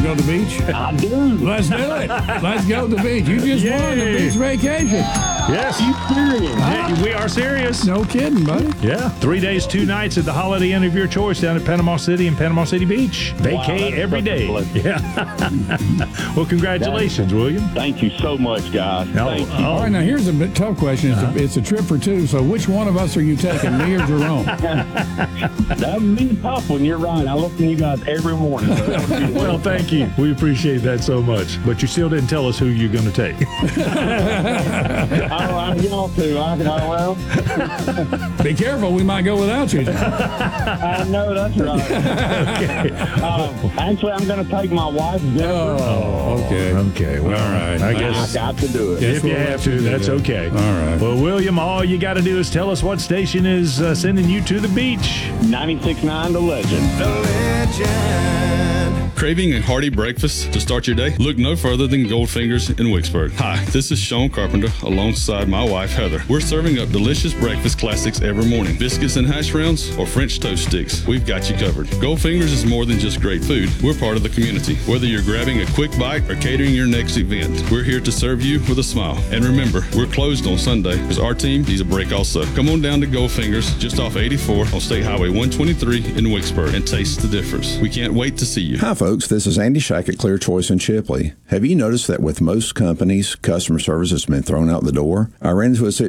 go to the beach? I do. Let's do it. Let's go to the beach. You just won the beach vacation. Yes. You serious? Yeah, we are serious. No kidding, buddy. Yeah. 3 days, 2 nights at the Holiday Inn of your choice down at Panama City and Panama City Beach. Vacay every day. Yeah. Well, congratulations, William. Thank you so much, guys. Thank you. All right, now here's a bit tough question. It's a trip for two, so which one of us are you taking, me or Jerome? That would be a tough one. You're right. I listen to you guys every morning. So that would be Well, thank you. We appreciate that so much. But you still didn't tell us who you're going to take. I'm y'all too. Well, Be careful, we might go without you. I know that's right. Okay. Actually, I'm going to take my wife, Jennifer. Oh, okay. Okay. Well, All right. I I guess got to do it. Yes, if you we'll have let you to, do that's that. okay. All right. Well, William, all you got to do is tell us what station is sending you to the beach. 96.9 The Legend. Craving a hearty breakfast to start your day? Look no further than Goldfingers in Wicksburg. Hi, this is Sean Carpenter alongside my wife Heather. We're serving up delicious breakfast classics every morning. Biscuits and hash browns or French toast sticks. We've got you covered. Goldfingers is more than just great food. We're part of the community. Whether you're grabbing a quick bite or catering your next event, we're here to serve you with a smile. And remember, we're closed on Sunday because our team needs a break also. Come on down to Goldfingers just off 84 on State Highway 123 in Wicksburg and taste the difference. We can't wait to see you. Hi, folks. This is Andy Shack at Clear Choice in Chipley. Have you noticed that with most companies, customer service has been thrown out the door? I ran into a